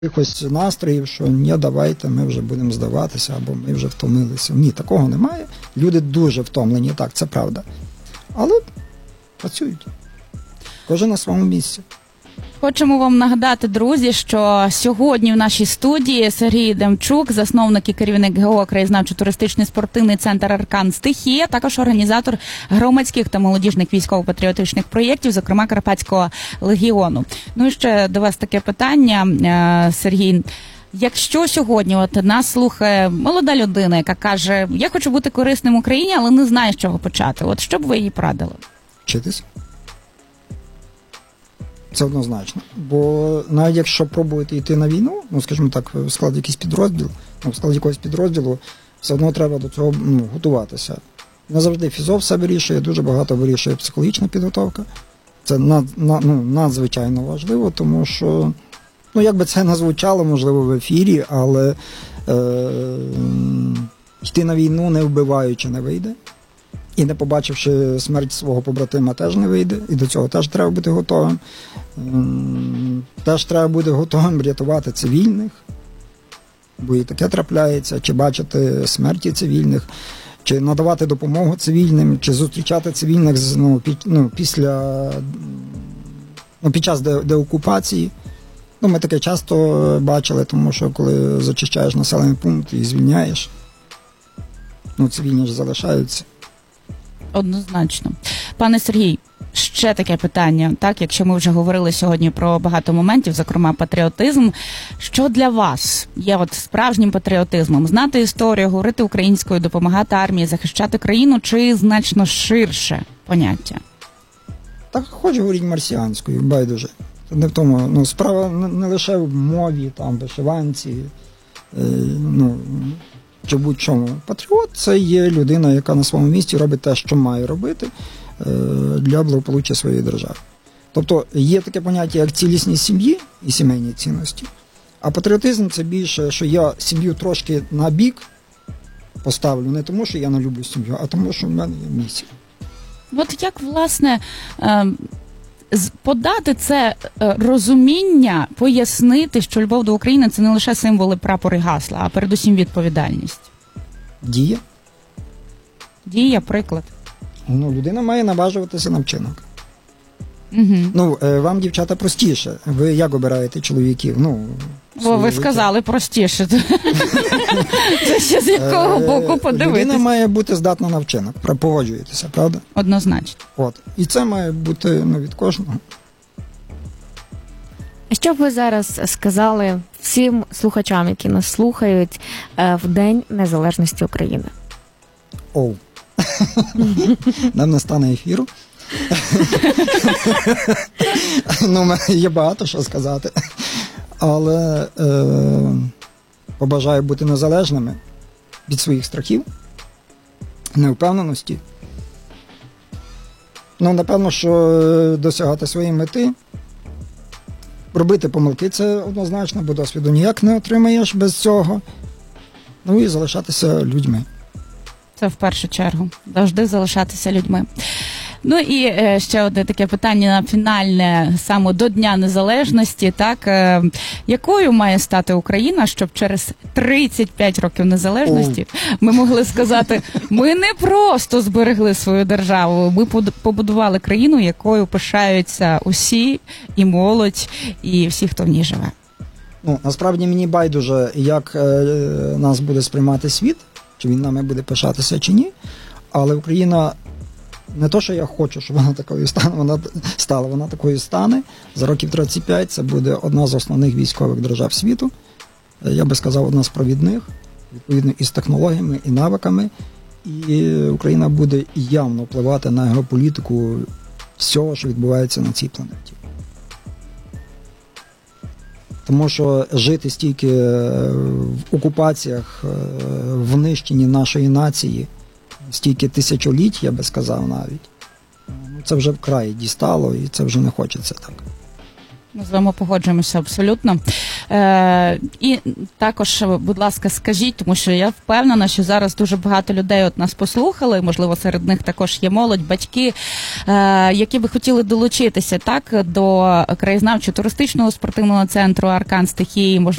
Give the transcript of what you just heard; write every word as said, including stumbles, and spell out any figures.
якихось настроїв, що ні, давайте, ми вже будемо здаватися, або ми вже втомилися. Ні, такого немає. Люди дуже втомлені, так, це правда. Але працюють. Кожен на своєму місці. Хочемо вам нагадати, друзі, що сьогодні в нашій студії Сергій Демчук, засновник і керівник ГО «Краєзнавчо-туристичний спортивний центр Аркан Стихія», також організатор громадських та молодіжних військово-патріотичних проєктів, зокрема Карпатського легіону. Ну і ще до вас таке питання, Сергій. Якщо сьогодні от нас слухає молода людина, яка каже, я хочу бути корисним Україні, але не знає, з чого почати, от що б ви їй порадили? Вчитись. Це однозначно. Бо навіть якщо пробувати йти на війну, ну, скажімо так, в складі якийсь підрозділ, ну, в складі якогось підрозділу, все одно треба до цього ну, готуватися. Не завжди фізо все вирішує, дуже багато вирішує психологічна підготовка. Це над, на, ну, надзвичайно важливо, тому що, ну, як би це не звучало, можливо, в ефірі, але е, йти на війну не вбиваючи не вийде. І не побачивши смерть свого побратима, теж не вийде. І до цього теж треба бути готовим. Теж треба бути готовим рятувати цивільних, бо і таке трапляється, чи бачити смерті цивільних, чи надавати допомогу цивільним, чи зустрічати цивільних ну, під, ну, після, ну, під час де, деокупації. Ну, ми таке часто бачили, тому що коли зачищаєш населений пункт і звільняєш, ну, цивільні ж залишаються. Однозначно. Пане Сергій, ще таке питання, так, якщо ми вже говорили сьогодні про багато моментів, зокрема патріотизм, що для вас є от справжнім патріотизмом? Знати історію, говорити українською, допомагати армії, захищати країну, чи значно ширше поняття? Так, хоч говоріть марсіанською, байдуже. Не в тому, ну, справа не лише в мові, там, вишиванці, е, ну, чи будь-чому. Патріот – це є людина, яка на своєму місці робить те, що має робити е, для благополуччя своєї держави. Тобто є таке поняття, як цілісність сім'ї і сімейні цінності, а патріотизм – це більше, що я сім'ю трошки на бік поставлю, не тому, що я не люблю сім'ю, а тому, що в мене є місія. От як, власне, е, подати це розуміння, пояснити, що любов до України – це не лише символи, прапори, гасла, а передусім відповідальність? Дія. Дія, приклад. Ну, людина має наважуватися на вчинок. Угу. Ну, вам, дівчата, простіше. Ви як обираєте чоловіків? Ну, О, ви сказали простіше. Це ще з якого боку подивитися? Людина має бути здатна на вчинок. Погоджуєтеся, правда? Однозначно. От. І це має бути ну, від кожного. Що б ви зараз сказали всім слухачам, які нас слухають, в День Незалежності України? Оу. Нам не стане ефіру. Ну, є багато що сказати. Але е, побажаю бути незалежними від своїх страхів, невпевненості. Ну, напевно, що досягати своєї мети, робити помилки – це однозначно, бо досвіду ніяк не отримаєш без цього. Ну і залишатися людьми. Це в першу чергу. Завжди залишатися людьми. Ну і е, ще одне таке питання на фінальне, саме до Дня Незалежності, так, е, якою має стати Україна, щоб через тридцять п'ять років незалежності О. ми могли сказати, ми не просто зберегли свою державу, ми побудували країну, якою пишаються усі, і молодь, і всі, хто в ній живе. Ну, насправді мені байдуже, як е, нас буде сприймати світ, чи він нами буде пишатися, чи ні, але Україна не то, що я хочу, щоб вона такою стане, вона стала, вона такою стане. За років тридцять п'ять це буде одна з основних військових держав світу. Я би сказав, одна з провідних, відповідно, і з технологіями, і навиками. І Україна буде явно впливати на геополітику всього, що відбувається на цій планеті. Тому що жити стільки в окупаціях, в нищенні нашої нації, стільки тисячоліть, я би сказав навіть, це вже вкрай дістало і це вже не хочеться так. Ми з вами погоджуємося абсолютно. Е, і також, будь ласка, скажіть, тому що я впевнена, що зараз дуже багато людей от нас послухали, можливо, серед них також є молодь, батьки, е, які би хотіли долучитися так до краєзнавчо-туристичного спортивного центру «Аркан Стихії», можливо,